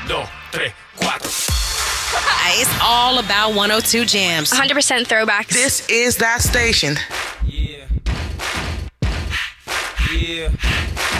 2, 3, 4. It's all about 102 Jams. 100% throwbacks. This is that station. Yeah. Yeah.